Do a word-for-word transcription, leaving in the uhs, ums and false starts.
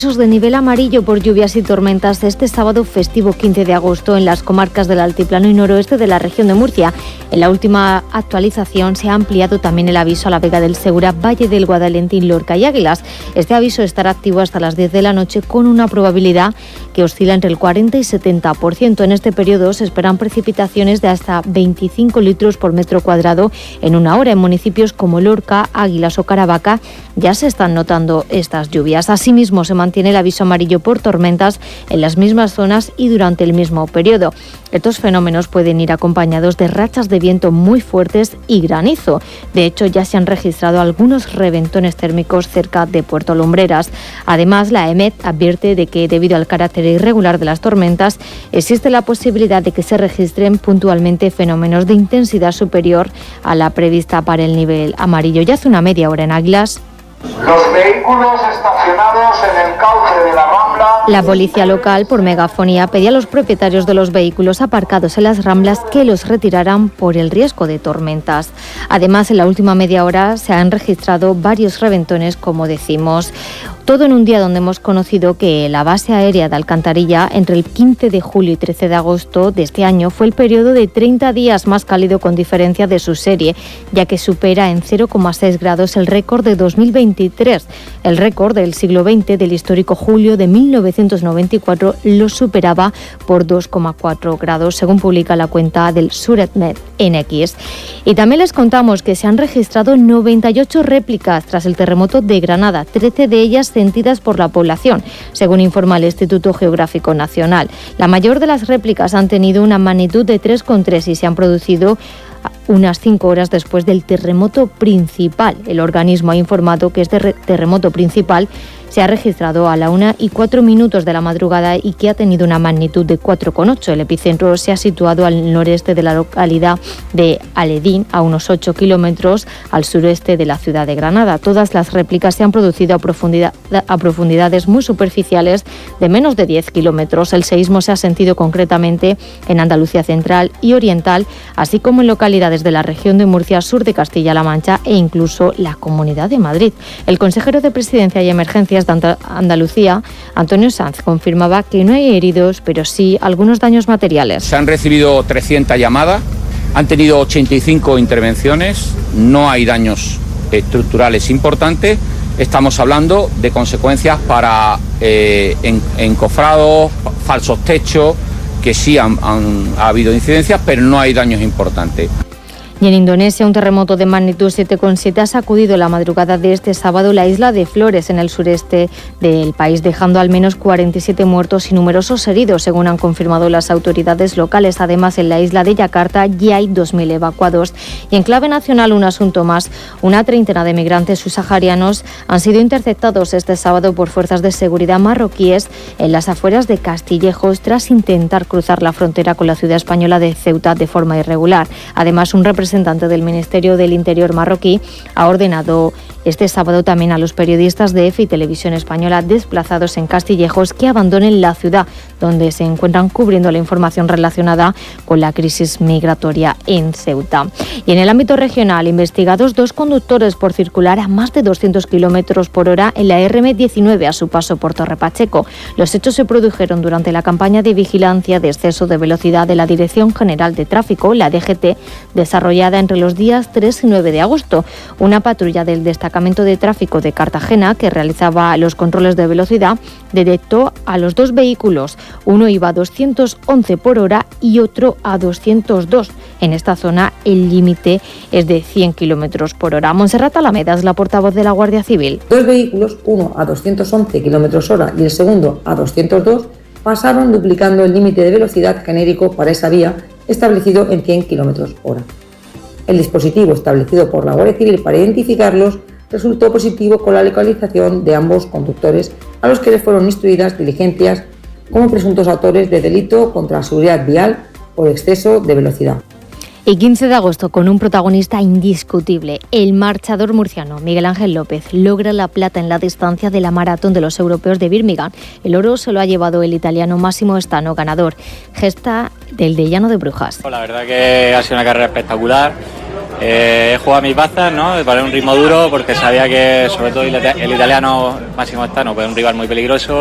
De nivel amarillo por lluvias y tormentas este sábado festivo quince de agosto en las comarcas del altiplano y noroeste de la región de Murcia. En la última actualización se ha ampliado también el aviso a la Vega del Segura, Valle del Guadalentín, Lorca y Águilas. Este aviso estará activo hasta las diez de la noche con una probabilidad que oscila entre el cuarenta y setenta por ciento. En este periodo se esperan precipitaciones de hasta veinticinco litros por metro cuadrado en una hora. En municipios como Lorca, Águilas o Caravaca ya se están notando estas lluvias. Asimismo, se mantiene Tiene el aviso amarillo por tormentas en las mismas zonas y durante el mismo periodo. Estos fenómenos pueden ir acompañados de rachas de viento muy fuertes y granizo. De hecho, ya se han registrado algunos reventones térmicos cerca de Puerto Lumbreras. Además, la EMET advierte de que debido al carácter irregular de las tormentas, existe la posibilidad de que se registren puntualmente fenómenos de intensidad superior a la prevista para el nivel amarillo. Ya hace una media hora en Águilas. Los vehículos estacionados en el cauce de la Rambla. La policía local, por megafonía, pedía a los propietarios de los vehículos aparcados en las Ramblas que los retiraran por el riesgo de tormentas. Además, en la última media hora se han registrado varios reventones, como decimos. Todo en un día donde hemos conocido que la base aérea de Alcantarilla, entre el quince de julio y trece de agosto de este año, fue el periodo de treinta días más cálido con diferencia de su serie, ya que supera en cero coma seis grados el récord de dos mil veintitrés. El récord del siglo veinte del histórico julio de mil novecientos noventa y cuatro lo superaba por dos coma cuatro grados, según publica la cuenta del Suretnet en X. Y también les contamos que se han registrado noventa y ocho réplicas tras el terremoto de Granada, trece de ellas sentidas por la población, según informa el Instituto Geográfico Nacional. La mayor de las réplicas han tenido una magnitud de tres coma tres y se han producido unas cinco horas después del terremoto principal. El organismo ha informado que este terremoto principal se ha registrado a la una y cuatro minutos de la madrugada y que ha tenido una magnitud de cuatro coma ocho. El epicentro se ha situado al noreste de la localidad de Aledín, a unos ocho kilómetros al sureste de la ciudad de Granada. Todas las réplicas se han producido a, profundidad, a profundidades muy superficiales de menos de diez kilómetros. El seísmo se ha sentido concretamente en Andalucía central y oriental, así como en localidades de la región de Murcia, sur de Castilla-La Mancha e incluso la Comunidad de Madrid. El consejero de Presidencia y Emergencias de Andalucía, Antonio Sanz, confirmaba que no hay heridos, pero sí algunos daños materiales. Se han recibido trescientas llamadas, han tenido ochenta y cinco intervenciones, no hay daños estructurales importantes. Estamos hablando de consecuencias para eh, en, encofrados, falsos techos, que sí han, han ha habido incidencias, pero no hay daños importantes. Y en Indonesia, un terremoto de magnitud siete coma siete ha sacudido la madrugada de este sábado la isla de Flores, en el sureste del país, dejando al menos cuarenta y siete muertos y numerosos heridos, según han confirmado las autoridades locales. Además, en la isla de Yakarta ya hay dos mil evacuados. Y en clave nacional, un asunto más. Una treintena de migrantes subsaharianos han sido interceptados este sábado por fuerzas de seguridad marroquíes en las afueras de Castillejos, tras intentar cruzar la frontera con la ciudad española de Ceuta de forma irregular. Además, un representante representante del Ministerio del Interior marroquí ha ordenado este sábado también a los periodistas de EFE y Televisión Española desplazados en Castillejos que abandonen la ciudad, donde se encuentran cubriendo la información relacionada con la crisis migratoria en Ceuta. Y en el ámbito regional, investigados dos conductores por circular a más de doscientos kilómetros por hora en la R M diecinueve a su paso por Torre Pacheco. Los hechos se produjeron durante la campaña de vigilancia de exceso de velocidad de la Dirección General de Tráfico, la D G T, desarrollada entre los días tres y nueve de agosto. Una patrulla del Destacamento de Tráfico de Cartagena, que realizaba los controles de velocidad, detectó a los dos vehículos. Uno iba a doscientos once por hora y otro a doscientos dos. En esta zona el límite es de cien kilómetros por hora. Montserrat Alameda es la portavoz de la Guardia Civil. Dos vehículos, uno a doscientos once kilómetros hora y el segundo a doscientos dos, pasaron duplicando el límite de velocidad genérico para esa vía, establecido en cien kilómetros hora. El dispositivo establecido por la Guardia Civil para identificarlos resultó positivo con la localización de ambos conductores, a los que les fueron instruidas diligencias como presuntos autores de delito contra la seguridad vial por exceso de velocidad. Y quince de agosto, con un protagonista indiscutible, el marchador murciano Miguel Ángel López logra la plata en la distancia de la maratón de los europeos de Birmingham. El oro se lo ha llevado el italiano Massimo Stano, ganador, gesta del de Llano de Brujas. La verdad que ha sido una carrera espectacular. Eh, he jugado mis bazas, ¿no? Para un ritmo duro, porque sabía que sobre todo el, el italiano Máximo Estano, pues es un rival muy peligroso.